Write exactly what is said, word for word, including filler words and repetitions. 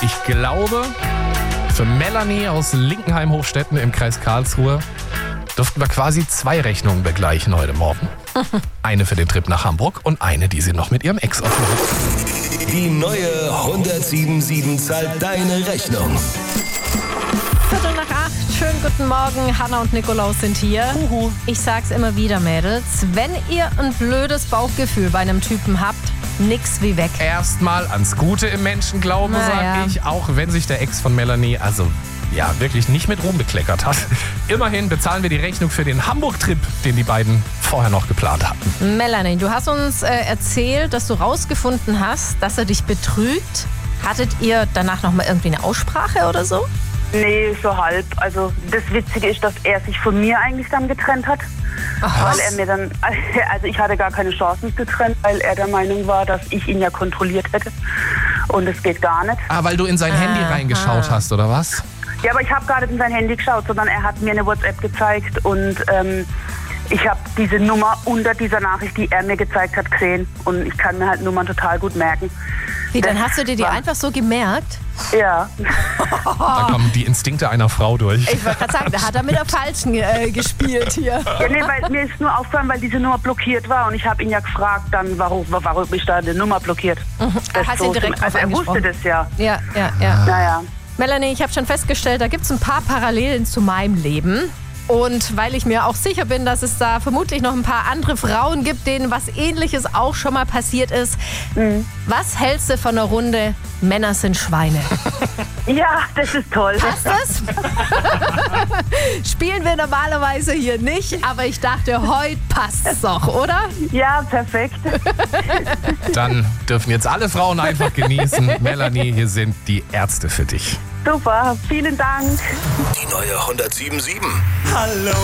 Ich glaube, für Melanie aus Linkenheim-Hochstetten im Kreis Karlsruhe durften wir quasi zwei Rechnungen begleichen heute Morgen. Eine für den Trip nach Hamburg und eine, die sie noch mit ihrem Ex hat. Die neue hundertsieben Komma sieben zahlt deine Rechnung. Viertel nach acht, schönen guten Morgen. Hanna und Nikolaus sind hier. Uhu. Ich sag's immer wieder, Mädels. Wenn ihr ein blödes Bauchgefühl bei einem Typen habt, nix wie weg. Erstmal ans Gute im Menschen glauben, Na sag ja. ich. Auch wenn sich der Ex von Melanie, also ja, wirklich nicht mit Ruhm bekleckert hat. Immerhin bezahlen wir die Rechnung für den Hamburg-Trip, den die beiden vorher noch geplant hatten. Melanie, du hast uns äh, erzählt, dass du rausgefunden hast, dass er dich betrügt. Hattet ihr danach noch mal irgendwie eine Aussprache oder so? Nee, so halb. Also das Witzige ist, dass er sich von mir eigentlich dann getrennt hat. Ach, Weil er mir dann, also ich hatte gar keine Chance, mich zu trennen, weil er der Meinung war, dass ich ihn ja kontrolliert hätte. Und es geht gar nicht. Ah, weil du in sein Handy Aha. reingeschaut hast, oder was? Ja, aber ich habe gar nicht in sein Handy geschaut, sondern er hat mir eine WhatsApp gezeigt und ähm, ich habe diese Nummer unter dieser Nachricht, die er mir gezeigt hat, gesehen. Und ich kann mir halt Nummern total gut merken. Wie, dann Das hast du dir die war- einfach so gemerkt? Ja. Da kommen die Instinkte einer Frau durch. Ich wollte gerade sagen, da hat er mit der Falschen äh, gespielt hier. Ja, nee, weil mir ist nur aufgefallen, weil diese Nummer blockiert war und ich habe ihn ja gefragt, dann warum, warum ist da eine Nummer blockiert. Das Hast ihn direkt drauf also er wusste angesprochen. das ja. Ja, ja, ja. Naja. Melanie, ich habe schon festgestellt, da gibt es ein paar Parallelen zu meinem Leben. Und weil ich mir auch sicher bin, dass es da vermutlich noch ein paar andere Frauen gibt, denen was Ähnliches auch schon mal passiert ist. Mhm. Was hältst du von der Runde Männer sind Schweine? Ja, das ist toll. Passt das? Spielen wir normalerweise hier nicht, aber ich dachte, heute passt es doch, oder? Ja, perfekt. Dann dürfen jetzt alle Frauen einfach genießen. Melanie, hier sind die Ärzte für dich. Super, vielen Dank. Die neue hundertsieben Komma sieben. Hallo